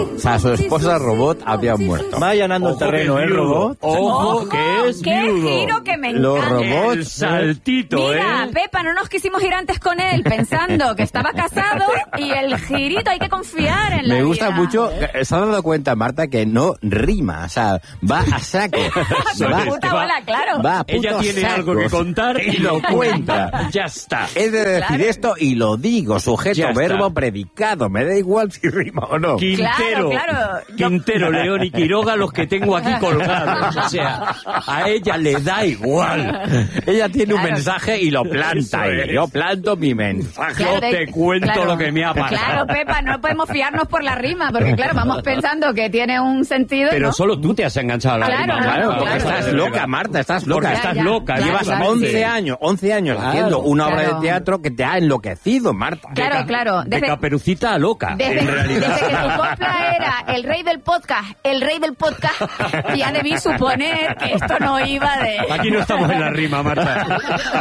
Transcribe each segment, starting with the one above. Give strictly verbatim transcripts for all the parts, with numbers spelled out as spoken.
No, o sea, su esposa robot había muerto. Va allanando el terreno, ¿eh, robot? Ojo, que es ¡Qué viudo. giro que me encanta! Los robots... El saltito, Mira, ¿eh? Pepa, no nos quisimos ir antes con él pensando que estaba casado y el girito, hay que confiar en la Me gusta vida. mucho, ¿se ha dado cuenta, Marta, que no rima? O sea, va a saco. Su va, puta va- bola, claro. va a puto Ella tiene saco. algo que contar y lo cuenta. Ya está. He de decir Claro. esto y lo digo, sujeto, Ya está. verbo, predicado. Me da igual si rima o no. Quintero, Claro, claro. Yo- Quintero, León y Quiroga, los que tengo aquí colgados. O sea, a ella le da igual. Ella tiene un Claro. mensaje y lo planta. Eso Y es. yo planto mi mensaje. Yo te cuento lo que me ha pasado. Claro, Pepa, no podemos fiarnos por la rima, porque claro, vamos pensando que tiene un sentido, Pero ¿no? solo tú te has enganchado a la Claro, rima. no, Claro, no, porque claro. estás loca, Marta, estás loca. Porque Ya, estás ya. loca. Claro, Llevas claro. once años, once años Claro. haciendo una obra Claro. de teatro que te ha enloquecido, Marta. Claro, claro. De Desde, Caperucita a loca, desde, en desde realidad. que tu copla era el rey del podcast, el rey del podcast, ya debí suponer que esto no iba de... Aquí no estamos en la rima, Marta.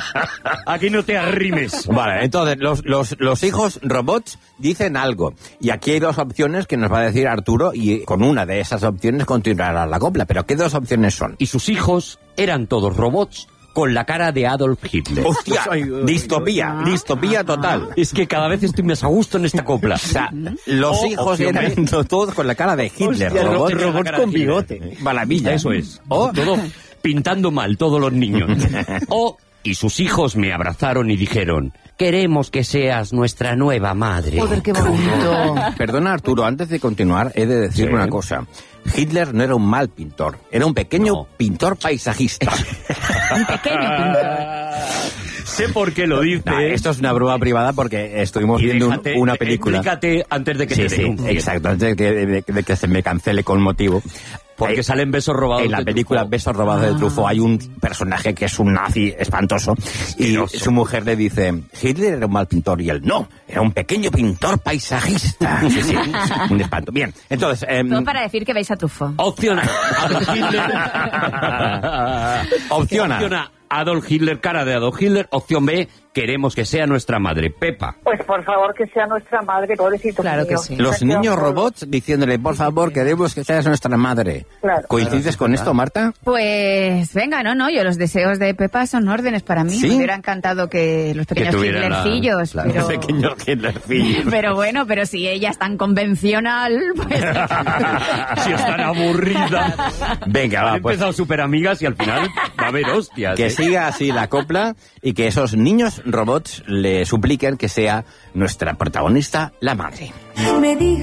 Aquí no te arrimes. Vale, entonces los, los, los hijos robots dicen algo. Y aquí hay dos opciones que nos va a decir Arturo y con una de esas opciones continuará la copla. Pero ¿qué dos opciones son? Y sus hijos eran todos robots con la cara de Adolf Hitler. ¡Hostia! Ay, ay, Distopía, distopía total. Es que cada vez estoy más a gusto en esta copla. O sea, los O hijos opción eran B. todos con la cara de Hitler. Hostia, robots, robots la cara con de Hitler. bigote. Maravilla. Eso es. O, O todo pintando mal, todos los niños. O, y sus hijos me abrazaron y dijeron, queremos que seas nuestra nueva madre. Joder, qué bonito. Perdona, Arturo, antes de continuar, he de decir Sí. una cosa. Hitler no era un mal pintor, era un pequeño No. pintor paisajista. Un pequeño pintor. Sé por qué lo dice. No, esto es una broma privada porque estuvimos Y viendo un- déjate- una película. Explícate antes de que Sí, te sí, denuncien. exacto, antes de que, de- de que se me cancele con motivo. Porque Eh, salen besos robados. En la de película Truffaut. Besos robados de Truffaut hay un personaje que es un nazi espantoso y Asqueroso. su mujer le dice, Hitler era un mal pintor y él no, era un pequeño pintor paisajista. Sí, sí, un espanto. Bien, entonces... em, Todo para decir que veis a Truffaut. Opción A, Adolf Hitler. Opción A. Opción A, Adolf Hitler, cara de Adolf Hitler. Opción B, queremos que sea nuestra madre. Pepa. Pues por favor que sea nuestra madre, pobrecito. Claro que mío. sí. Los Se ha quedado niños solo. robots diciéndole, por favor, queremos que seas nuestra madre. Claro. ¿Coincides con esto, Marta? Pues venga, no, no, yo los deseos de Pepa son órdenes para mí. ¿Sí? Me hubiera encantado que los pequeños tuvieran la- Hitlercillos, claro. pero... Pequeños Hitlercillos. Pero bueno, pero si ella es tan convencional, pues... Si están aburridas. Venga, va, Han pues empezado súper amigas y al final va a haber hostias. que ¿eh? siga así la copla y que esos niños robots le supliquen que sea nuestra protagonista, la madre. Me dijo